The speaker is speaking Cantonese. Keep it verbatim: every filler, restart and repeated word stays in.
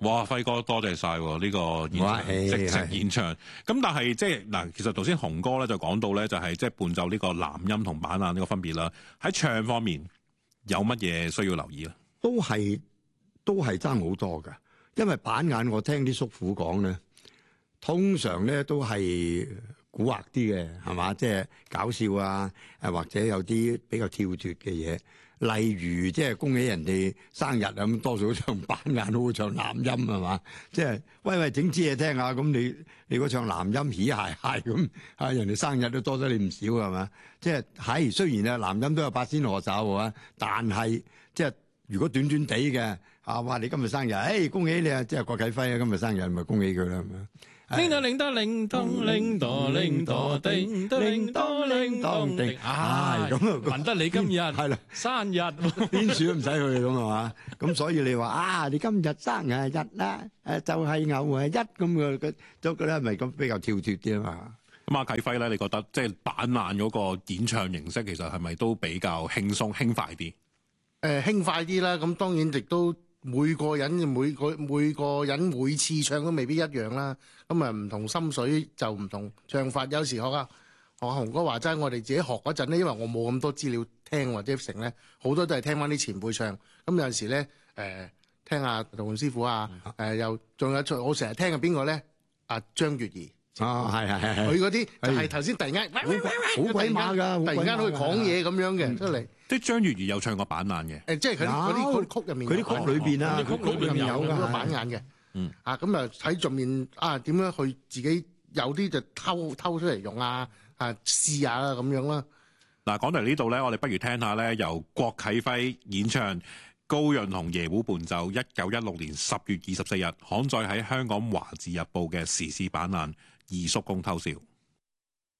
哇，輝哥多謝晒喎！呢個演唱即席演唱。咁但係即係嗱，其實頭先雄哥咧就講到咧，就係即係伴奏呢個南音同板眼呢個分別啦。喺唱方面有乜嘢需要留意咧？ 都係都係爭好多㗎，因為板眼我聽啲叔父講咧，通常咧都係蠱惑啲嘅，係嘛？即係搞笑啊，誒或者有啲比較跳脫嘅嘢。例如即係恭喜人哋生日啊，咁多數都唱板眼，好過唱南音係嘛？即係喂喂整支嘢聽下，咁你你嗰唱南音起鞋鞋咁啊，人哋生日都多得你唔少係嘛？即係係雖然啊南音都有八仙賀壽啊，但係即係如果短短地嘅啊，哇你今日生日，誒、哎、恭喜你啊！即係郭啟輝啊，今日生日咪恭喜佢啦，係咪？ 鈴噹鈴噹鈴噹鈴噹鈴噹叮噹鈴噹鈴噹叮，唉咁啊，聞得你今日係啦生日， 邊處都唔使去咁係嘛？咁所以你話啊，你今日生日日啦，誒就係牛啊一咁嘅，都覺得係咪咁比較跳脫啲啊嘛？ 咁阿啟輝咧，你覺得即係板眼嗰個演唱形式，其實係咪都比較輕鬆輕快啲？ 誒輕快啲啦，咁當然亦都。每個人每個每個人每次唱都未必一樣啦，咁啊唔同心水就唔同唱法。有時學啊學阿雄哥話齋，我哋自己學嗰陣咧，因為我冇咁多資料聽或者成咧，好多都係聽翻啲前輩唱。咁有陣時咧誒、呃、聽下杜煥師傅啊，誒、呃、又仲有我成日聽嘅邊個咧？阿張月兒。 啊，係係係， 佢嗰啲就係頭先突然間好鬼馬㗎， 突然間可以講嘢咁樣嘅出嚟。 即係張月兒有唱過板眼嘅， 誒，即係佢嗰啲曲入面， 佢啲曲裏邊啊， 曲曲裏面有好多板眼嘅。嗯，啊，咁啊喺上面啊，點樣去自己有啲就偷偷出嚟用啊，啊試下啊咁樣啦。 嗱，講到嚟呢度咧，我哋不如聽下咧，由郭啟輝演唱高潤同爺胡伴奏一九一六年十月二十四日刊載喺香港華字日報嘅時事板眼二叔公偷笑。